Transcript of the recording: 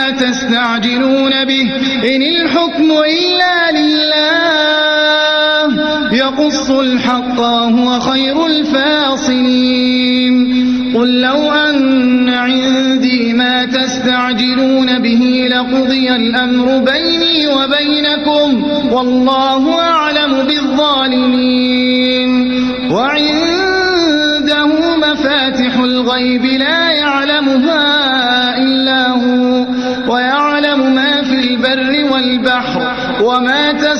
تستعجلون به إن الحكم إلا لله يقص الحق وهو خير الفاصلين قل لو أن عندي ما تستعجلون به لقضي الأمر بيني وبينكم والله أعلم بالظالمين وعنده مفاتح الغيب لا يعلمها إلا هو ويعلم ما في البر والبحر وما